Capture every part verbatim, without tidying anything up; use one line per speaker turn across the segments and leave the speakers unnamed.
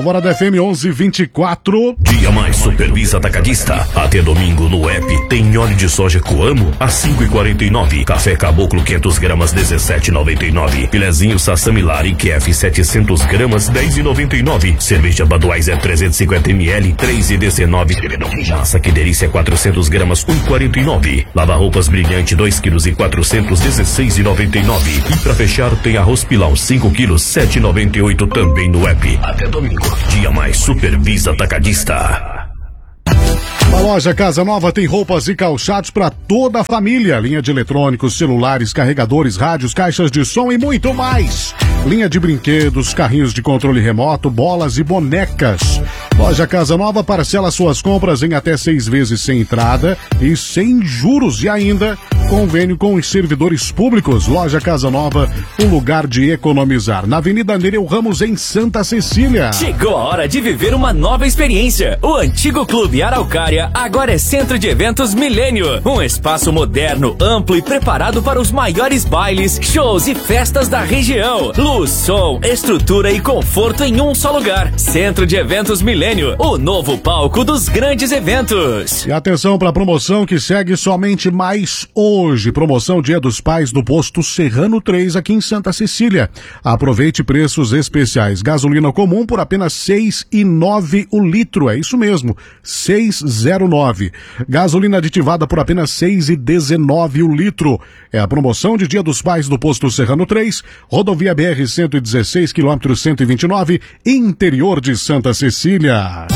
Alvorada F M onze vinte e quatro.
Dia mais Supervisa Atacadista. Até domingo no app tem óleo de soja Coamo a cinco e quarenta e nove. Café Caboclo quinhentas gramas dezessete e noventa e nove. Filezinho Sassamilari Q F setecentas gramas dez e noventa e nove. Cerveja Budweiser trezentos e cinquenta mililitros três e dezenove. Massa Que Delícia quatrocentas gramas um e quarenta e nove. Lava roupas Brilhante dois quilos e quatrocentos dezesseis e noventa e nove. E pra fechar tem arroz Pilão cinco quilos sete e noventa e oito também no app. Até domingo. Dia mais Supervisa Atacadista.
A loja Casa Nova tem roupas e calçados para toda a família. Linha de eletrônicos, celulares, carregadores, rádios, caixas de som e muito mais. Linha de brinquedos, carrinhos de controle remoto, bolas e bonecas. Loja Casa Nova parcela suas compras em até seis vezes sem entrada e sem juros. E ainda convênio com os servidores públicos. Loja Casa Nova, um lugar de economizar. Na Avenida Nereu Ramos, em Santa Cecília.
Chegou a hora de viver uma nova experiência. O antigo Clube Araucária agora é Centro de Eventos Milênio. Um espaço moderno, amplo e preparado para os maiores bailes, shows e festas da região. Luz, som, estrutura e conforto em um só lugar. Centro de Eventos Milênio, o novo palco dos grandes eventos.
E atenção para a promoção que segue somente mais hoje. Promoção Dia dos Pais do Posto Serrano três aqui em Santa Cecília. Aproveite preços especiais. Gasolina comum por apenas seis e nove o litro. É isso mesmo, seis e zero nove. Gasolina aditivada por apenas seis e dezenove o litro. É a promoção de Dia dos Pais do Posto Serrano três, rodovia B R cento e dezesseis, quilômetro cento e vinte e nove, interior de Santa Cecília.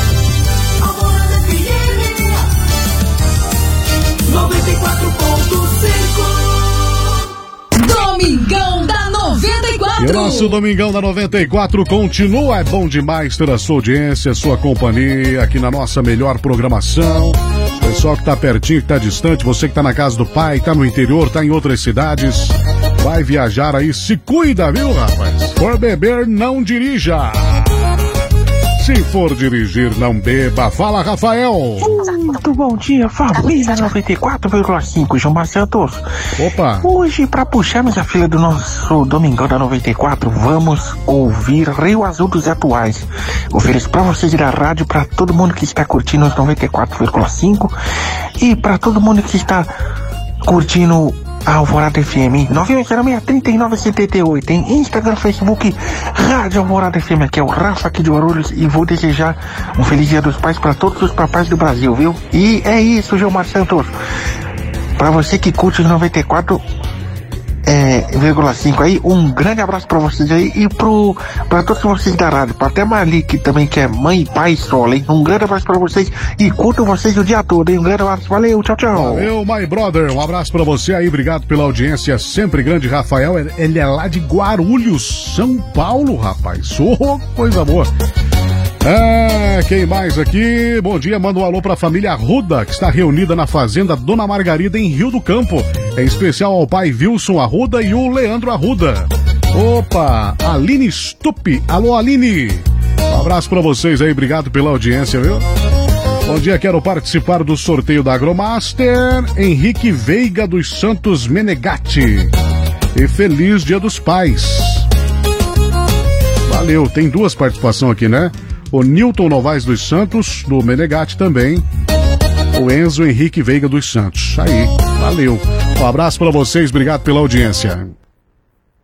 noventa e quatro ponto cinco Domingão da noventa e quatro.
E o nosso Domingão da noventa e quatro continua. É bom demais ter a sua audiência, a sua companhia aqui na nossa melhor programação. Pessoal que tá pertinho, que tá distante, você que tá na casa do pai, tá no interior, tá em outras cidades, vai viajar aí, se cuida, viu, rapaz? For beber, não dirija. Se for dirigir, não beba. Fala, Rafael.
Muito bom dia, família noventa e quatro vírgula cinco, Gilmar Santos.
Opa.
Hoje, para puxarmos a fila do nosso Domingão da noventa e quatro, vamos ouvir Rio Azul dos Atuais. Ofereço para vocês da rádio, para todo mundo que está curtindo os noventa e quatro vírgula cinco e para todo mundo que está curtindo a Alvorada F M, nove oito zero seis, três nove sete oito, tem Instagram, Facebook, Rádio Alvorada F M. Aqui é o Rafa aqui de Guarulhos e vou desejar um feliz Dia dos Pais para todos os papais do Brasil, viu? E é isso, Gilmar Santos. Para você que curte os noventa e quatro vírgula cinco aí, um grande abraço para vocês aí e pro, pra todos vocês da rádio, pra até Marli, que também que é mãe e pai solo, hein? Um grande abraço para vocês e curto vocês o dia todo, hein? Um grande abraço, valeu, tchau, tchau.
Valeu, my brother, um abraço para você aí, obrigado pela audiência sempre grande. Rafael, ele é lá de Guarulhos, São Paulo, rapaz, oh, coisa boa. Ah, quem mais aqui? Bom dia, manda um alô pra família Arruda, que está reunida na fazenda Dona Margarida, em Rio do Campo. Em especial ao pai Wilson Arruda e o Leandro Arruda. Opa, Aline Stupi. Alô, Aline. Um abraço pra vocês aí, obrigado pela audiência, viu? Bom dia, quero participar do sorteio da Agromaster. Henrique Veiga dos Santos Menegatti. E feliz Dia dos Pais. Valeu, tem duas participações aqui, né? O Newton Novaes dos Santos, do Menegatti também. O Enzo Henrique Veiga dos Santos. Aí, valeu. Um abraço pra vocês, obrigado pela audiência.